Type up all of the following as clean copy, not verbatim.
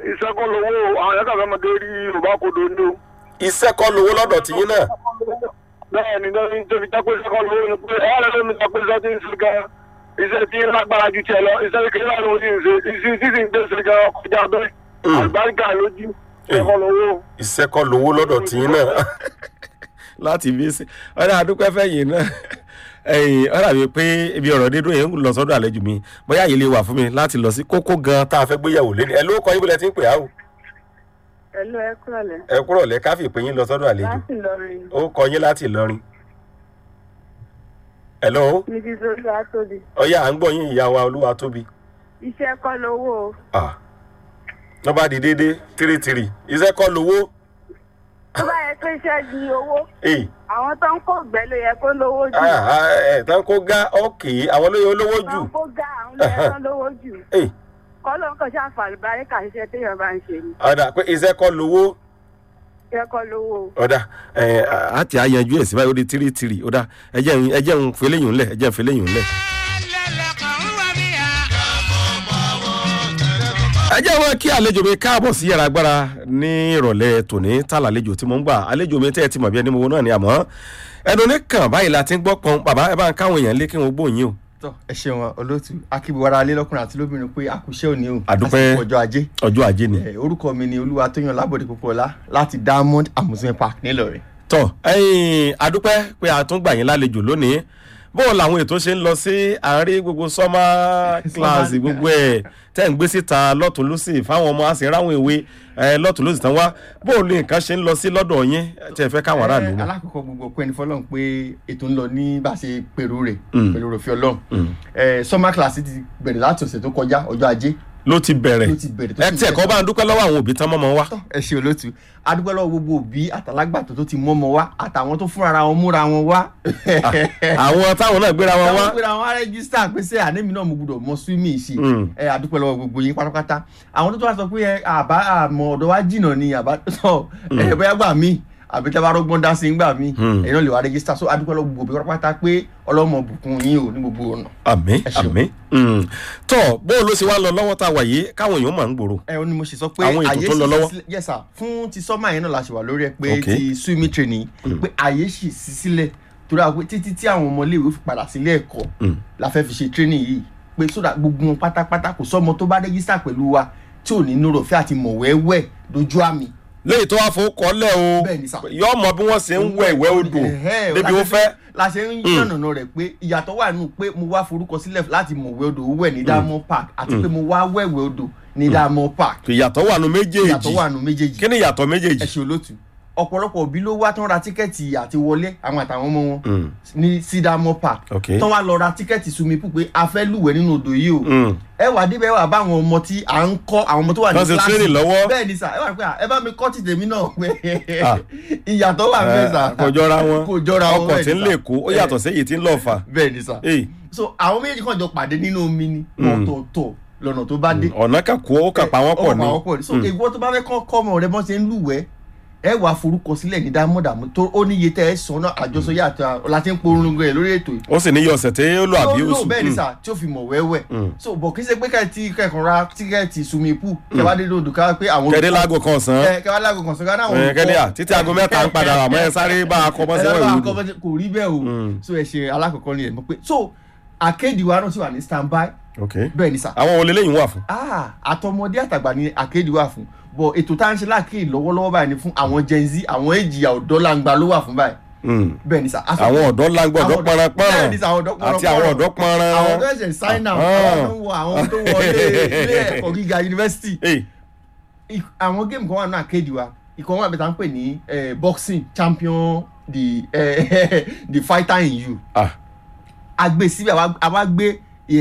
iṣẹ́ kọ́ lówó àwọn ẹ̀ka fẹ́mọdé rí yorùbá kodo ní o. iṣẹ́ kọ́ lówó lọ́dọ̀ tiyín náà. bẹ́ẹ̀ ni lórí tó fi jápé iṣẹ́ kọ́ lówó ni pé ẹ̀rọ lómi jápé iṣẹ́ tí ń ṣe gan iṣẹ́ tí ń lágbára ju tiẹ̀ lọ iṣẹ́ tí kìí láàrin òsì ń ṣe iṣẹ́ tí ń ṣe gan kọjá bẹ́ẹ̀ àgbáríkà lójú iṣẹ́ kọ́ lówó. iṣẹ́ kọ́ lówó lọ́dọ̀ tiyín náà. láti bí sí ọ̀rẹ́ àdúpẹ́ fẹ́yìn náà ọ̀rẹ́ àbí pé ibi ọ̀rọ̀ dídùn yẹn ń lọ sọ́dọ̀ àlejò mi bóyá yìí lè wà fún mi láti lọ sí kókó gan tá a fẹ́ gbéyàwó lé ní ẹ ló kọ yín bílẹ̀ tí ń pè á o. Hello, ẹ kúrọ̀lẹ́. ẹ kúrọ̀lẹ́ káfí pé yín lọ sọ́dọ̀ àlejò. Láti Ìlọrin. ó kọ yín láti Ìlọrin. hello. Mrs. Olúwatóbi. ọ̀yá à ń gbọ́ yín ìyá wa Olúwatóbi. Iṣẹ́ kọ́ lówó. lọ́ bá di déédéé tírítírì iṣẹ́ kọ́ lówó. Tó bá yẹ pé iṣẹ́ di owó. Àwọn tó ń kó gbẹ́ ló yẹ kó lówó jù. tán kó gá ókè àwọn ló yẹ olówó jù. Tó ń kó gá àwọn ló yẹ kó lówó jù. Kọ́lọ́ nǹkan ṣàǹfààní bá ríkà iṣẹ́ téèyàn bá ń ṣe ni. ọ̀dà pé iṣẹ́ kọ́ lówó. Iṣẹ́ kọ́ lówó. ọ̀dà àti àyànjú ẹ̀ sí báyìí ó di tírítírì ọ̀dà ẹ̀jẹ̀ ń fẹlẹ́yìn ńlẹ̀ ẹ̀jẹ̀ ń fẹlẹ́yìn ńlẹ̀. ẹ jẹ́ wọn kí àlejò mi káàbọ̀ sí yàrá agbára ní ìrọ̀lẹ́ tòní tààlà àlejò tí mo ń gbà àlejò mi tẹ́ ẹ ti mọ̀ bí ẹni mo wo náà ni àmọ́ ẹnu oníkàn báyìí la ti ń gbọ́ pọ́n bàbá ẹ bá ń káwọn èèyàn lé kí wọ́n gbóyin o. tọ ẹ ṣeun olóòtú akíbiwara alẹ lọkùnrin àti lóbìnrin pé àkùṣe òní o àdúpẹ́ ọjọ́ ajé ni. orúkọ mi ni Olúwatóyìn Lábọ̀dé Pópóọlá láti Diamond Amusement Park nílọrin. tọ àdúpẹ́ pé a tún gbà yín lálejò lónìí bóò làwọn ètò ṣe ń lọ sí àárín gbogbo summer class gbogbo ẹ̀ tẹ́ ń gbé síta lọ́tún lọ́sì fáwọn ọmọ àṣẹ ráwọn ìwé lọ́tún lọ́sì tán wá bóò ní nǹkan ṣe ń lọ sí lọ́dọ̀ yín tẹ́ fẹ́ káwọn aráàlú mọ̀. alákọ̀ọ́kọ́ gbogbo pé ẹni fọlọ́run pé ètò ń lọ ní bá a ṣe pèrò rẹ̀ pẹ̀lú òfin Ọlọ́run summer class ti bẹ̀rẹ̀ láti ọ̀sẹ̀ tó kọjá ọjọ́ ajé ló ti bẹ̀rẹ̀ ẹ tí ẹ̀kọ́ bá ń dúpẹ́ lọ́wọ́ àwọn òbí tán mọ́mọ́ wá. ẹ ṣe olóòtú adúpẹ́ lọ́wọ́ gbogbo òbí àtàlágbàtọ́ tó ti mọ́mọ́ wá àtàwọn tó fúnra wọn múra wọn wá. àwọn táwọn náà gbéra wọn wá. táwọn gbéra wọn wá rẹ́gísítà pé sẹ́ ànémi náà mo gbọ́dọ̀ mọ swimming ṣe adúpẹ́ lọ́wọ́ gbogbo yín pátápátá àwọn tó tó wá sọ pé àbá àmọ́ ọ̀dọ̀ wa jìnnà ni àbá tó bóyá gbà mí àbí tẹ́ bá rọ́gbọ́n dá sí gbà mí ẹ̀yin náà lè wá rẹ́gísítà so adúpẹ́ lọ́wọ́ gbogbo pátápátá pé Ọlọ́mọ bùkún yín ò ní gbogbo ọ̀nà. àmín tọ bó ló ṣe wá lọ lọ́wọ́ tá a wà yìí káwọn èèyàn máa ń gbòòrò. ẹ ní mo ṣe sọ pé àwọn ètò tó lọ lọ́wọ́. yes sir fún ti sọ́mà yẹn náà la ṣe wà lórí ẹ pé ti swimming training pé àyè ṣì sí sílẹ̀ torí àwọn títí tí àwọn ọmọléèwé fi padà sílé ẹ̀kọ́ la fẹ́ fi ṣe training yìí pé sódà gbogbo wọn pátápátá kò sọ́mọ tó bá rẹ́gísítà pẹ̀lú wa tí ò ní nírò fẹ́ àti mọ̀wẹ́wẹ́ dojú àmì léyìí tó wá fowó kọ́lẹ̀ o yọ ọmọ bí wọ́n ṣe ń wẹ̀ ìwẹ́ odò débi ó fẹ́. la ṣe ń yànnàná rẹ̀ pé ìyàtọ̀ wà nù pé mo wá forúkọ sílẹ̀ láti mọ̀ wẹ̀ odò wẹ̀ ní Diamond Park àti pé mo wá wẹ̀wẹ̀ odò ní Diamond Park. ìyàtọ̀ wà nù méjèèjì kí ni ìyàtọ̀ méjèèjì. ẹ ṣe olóòtú ọ̀pọ̀lọpọ̀ òbí ló wá tán ra tíkẹ́ẹ̀tì àti wọlé àwọn àtàwọn ọmọ wọn ní sí Diamond Park tán wá lọ ra tíkẹ́ẹ̀tì swimming pool pé a fẹ́ lúwẹ̀ nínú odò yìí o ẹ wà débẹ̀ wà bá àwọn ọmọ tí à ń kọ́ àwọn ọmọ tó wà ní kíláàsì bẹ́ẹ̀ ni sà ẹ wà pé ẹ bá mi kọ́ ti tèmi náà pé ìyàtọ̀ wà bẹ́ẹ̀ sà kò jọra wọn ọkọ̀ tí ń lè kó ó yàtọ̀ sí èyí tí ń lọ fà. bẹ́ẹ̀ ni sà so àwọn méjèèjì kan jọ pàdé nínú omi ni ọ̀tọ̀ọ̀tọ̀ lọ́nà tó bá dé. ọ̀nà kàkó ó kà pa wọ́n pọ̀ ni. so èèwọ̀ tó bá fẹ́ kọ́ ọmọ rẹ bọ́n ṣe ń lúwẹ̀ẹ́ ẹ wàá forúkọ sílẹ̀ ní Diamond tó ó níye tẹ́ ẹ sọ náà àjọsọ yà àti láti ń porungu ẹ lórí ètò yìí. ó sì níye ọ̀sẹ̀ tí ó lò àbí oṣù. bẹ́ẹ̀ ni sà tí ó fi mọ̀ wẹ́wẹ́ so bọ̀ kí n ṣe pé kẹ́kọ̀ọ́ ra tíkẹ́ẹ̀tì swimming pool kẹwàá dé lòdù ká pé àwọn. kẹ́dé láago kan sàn. kẹwàá láago kan sàn ká náà wọ́n. kẹ́dé à títí aago mẹ́ta ń padà àmọ́ ẹ sáré bá a kọ́ bọ́ sí wẹ̀wù. kò rí bẹ́ẹ̀ o so ẹ ṣe alákọ̀ọ́kọ́ ni ẹ̀ mọ̀ pé so àkéèdì wa náà sì wà ní standby. bẹ́ẹ̀ ni sà. àwọn olè lẹ́yìn wà fún. àtọmọdé àtàgbà ni àkéèdì wà fún bọ̀ ètò tá à ń ṣe láàkiri lọ́wọ́lọ́wọ́ báyìí ni fún àwọn Gen Z àwọn èjìyà ọ̀dọ́ langba ló wà fún báyìí. bẹ́ẹ̀ ni sà. àwọn ọ̀dọ́ langba ọ̀dọ́ pọnranpọnran àti àwọn ọ̀dọ́ pọnran. àwọn tó ṣe sign out àwọn tó wọ ilé ẹ̀kọ́ gíga yunifásitì. àwọn géèmù kan wà náà kéde wa ìkan wà bẹ́ẹ̀ tá à ń pè ní boxing champion the fighter in you. a gbé síbẹ̀ àwa gbé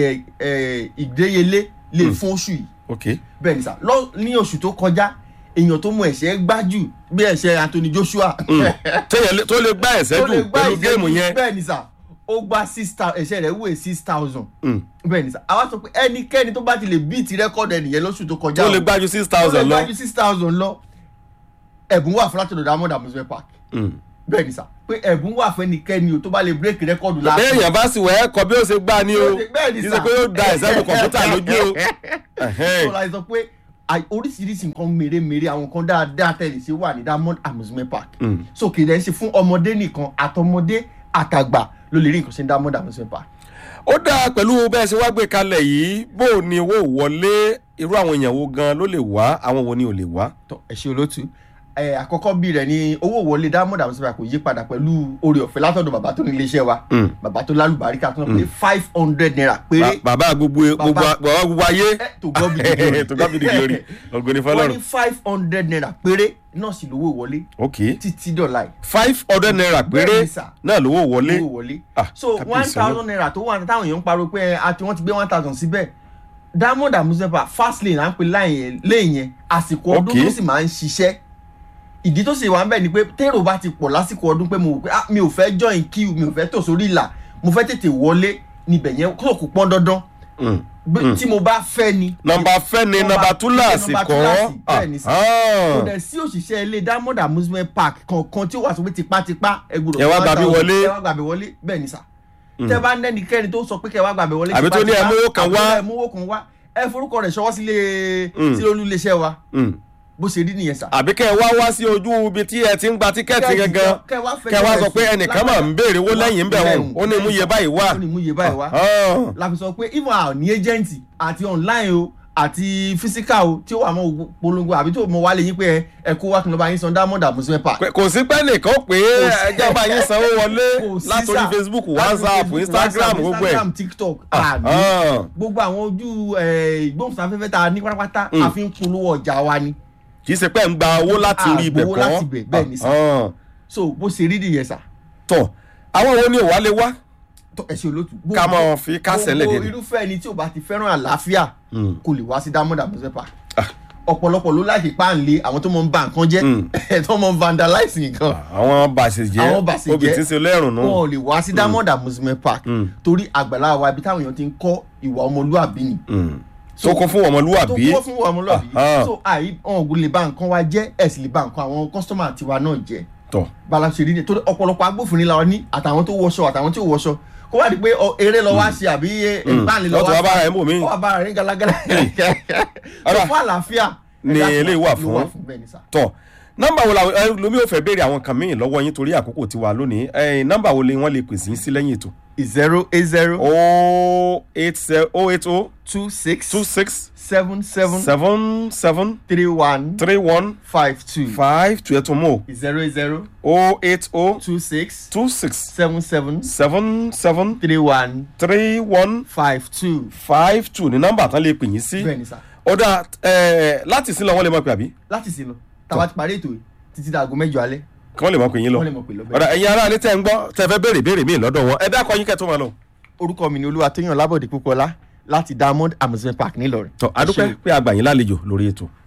ìdéyelé lè fún oṣù yìí. bẹ́ẹ̀ ni sà ní oṣù tó kọjá èèyàn tó mú ẹ̀ṣẹ́ gbájú bí ẹ̀ṣẹ́ Anthony Joshua. tó lè gbá ẹ̀ṣẹ́ jù pẹ̀lú géèmù yẹn. bẹ́ẹ̀ ni sà ó gba ẹ̀ṣẹ́ rẹ̀ wé 6,000. bẹ́ẹ̀ ni sà àwa sọ pé ẹnikẹ́ni tó bá ti lè bíìtì rẹ́kọ̀dù ẹnìyẹn lóṣù tó kọjá. tó lè gbájú 6,000 lọ. ẹ̀bùn wà fún láti ọ̀dọ̀ Diamond Amusement Park. bẹ́ẹ̀ ni sà pé ẹ̀bùn wà fún ẹnikẹ́ni o tó bá lè bírèkì rẹ́kọ̀dù láti. bẹ́ẹ̀ yẹn bá sì wẹ̀ ẹ́ kọ bí ó ṣe gbá ni o kì í ṣe pé yóò da ẹ̀sẹ̀ lu kọ̀ǹpútà lójú o. so la sọ pé oríṣiríṣi nǹkan mèremère àwọn kan dáadáa tẹ̀lé sí wà ní Diamond Amusement Park so kì í dẹ̀ ṣe fún ọmọdé nìkan àtọmọdé àtàgbà ló lè rí nǹkan ṣe ní Diamond Amusement Park. ó dáa pẹ̀lú bẹ́ẹ̀ ṣe wá gbé kalẹ̀ yìí bó o ní owó wọlé irú àwọn èèyàn wo gan ló lè wá àwọn wo ni ò lè wá. ẹ ṣe olótú àkọ́kọ́ bí rẹ̀ ni owó wọlé Diamond Amusement Park kò yí padà pẹ̀lú oore ọ̀fẹ́ látọ̀dọ̀ bàbá tó ní iléeṣẹ́ wa bàbá tó lálùbáríkà tó ń pè 500 naira péré. bàbá gbogbo ayé tó gbọ́ bíi glory ọ̀gbẹ́ni fọlọ́run. wọ́n ní 500 naira péré náà sì lówó wọlé. títí dọ̀la yìí. 500 naira péré náà lówó wọlé. so 1000 naira tó wà táwọn èèyàn ń pariwo pé wọ́n ti gbé 1000 síbẹ̀ Diamond Amusement Park fast lane à ń pè lẹ́yìn yẹn àsìkò ọdún tó sì máa ń ṣiṣẹ́ ìdí tó sì wà ń bẹ̀ ni pé tèrò bá ti pọ̀ lásìkò ọdún pé mo wò pé mi ò fẹ́ join queue mi ò fẹ́ tò sórí ìlà mo fẹ́ tètè wọlé níbẹ̀ yẹn kó kò pọ́n dandan tí mo bá fẹ́ ni. nọ́mbà túláàsì kọ́ kò dẹ̀ sí òṣìṣẹ́ ilé Diamond Amusement Park kankan tí ó wà sọ pé tipátipá ẹgbùrọ̀ ẹ wá gbàgbé wọlé bẹ́ẹ̀ ni sà tẹ́ bá nẹ́nikẹ́ni tó sọ pé kẹ́ wá gbàgbé wọlé àbí tó ní ẹmúwó kan wá ẹ forúkọ rẹ̀ ṣọwọ́ sí olúléeṣẹ́ wa bó ṣe rí nìyẹn sà. àbí kẹ́ ẹ wá sí ojú ibi tí ẹ ti ń gba tíkẹ́ẹ̀tì gangan kẹ́ ẹ wá sọ pé ẹnìkan máa ń béèrè owó lẹ́yìn ń bẹ̀ wọ́n ó ní ìmúyẹ báyìí wá. la fi sọ pé even our ní agent àti online o àti physical o tí ó wà mọ́ polongo àbí tí ó mọ wálé yín pé ẹ kó wá kí n lọ bá yín san Diamond Amusement Park. kò sí pé nìkan pé ẹjọ́ bá yín sanwó wọlé látòrí Facebook WhatsApp Instagram gbogbo ẹ̀. TikTok gbogbo àwọn ojú ìgbóhùnsáfẹ́fẹ́ tá a ní pátápátá a fi ń polówó ọjà wa ni. kì í ṣe pé ń gba owó láti rí ibẹ̀ kọ́ bẹ́ẹ̀ ni sà so bó ṣe rí nìyẹn sà. tọ àwọn wo ni ò wá lè wá ẹ ṣe olótú. ká mọ fi kásẹ̀ lẹ́dẹ̀ẹ́. gbogbo irúfẹ́ ẹni tí ò bá ti fẹ́ràn àlàáfíà kò lè wá sí Diamond Amusement Park. ọ̀pọ̀lọpọ̀ ló láti páànlé àwọn tó mọ̀ ń ba nǹkan jẹ́ tó mọ̀ ń vandalize nǹkan. àwọn bàṣẹ̀jẹ́ obì tí ń ṣe lẹ́rùn náà. wọn ò lè wá sí Diamond Amusement Park torí àgbàlá wa ibi táwọn èèyàn ti ń kọ́ ìwà ọmọlúàbí ni. tó kún fún ọmọlúàbí. so ọ̀hún lè ba nǹkan wa jẹ́ ẹ̀ sì lè ba nǹkan àwọn kọ́sítọ́mà tiwa náà jẹ́. bala ṣe rí ni torí ọ̀pọ̀lọpọ̀ agbófinrin la ní àtàwọn tó wọṣọ àtàwọn tí ò wọṣọ kó wá di pé eré lọ wá ṣe àbí ìbáni lọ wá ṣe ọwọ́ abára rẹ̀ galagala tó fún àlàáfíà ni eléyìí wà fún tọ nọ́mbà wo làwọn lomi ò fẹ́ béèrè àwọn kan míì lọ́wọ́ yín torí àkókò tiwa lónìí nọ́mbà wo wọ́n lè pèsè yín sí lẹ́yìn ètò. 080 080 26 77 31 52 ẹ̀tún mọ́ 080 26 77 31 52 ní nọ́mbà tán lè pè yín sí. bẹ́ẹ̀ ni sà. ọ̀dà láti sí lọ wọ́n lè mọ̀ pé àbí. láti sí lọ tàwa ti parí ètò títí dàgọ́ 8 alẹ́. kí wọ́n lè mọ̀ pé yín lọ. ọ̀dà ẹ̀yin ará alẹ́ tẹ́ ń gbọ́ tẹ́ fẹ́ béèrè míì lọ́dọ̀ wọn ẹ dákọ̀ yín kẹ́ tó máa lọ. orúkọ mi ni Olúwatóyìn Ọlábọ̀dé Pópóọlá láti Diamond Amusement Park nílọrin. adúpẹ́ pé a gbà yín lálejò lórí ètò.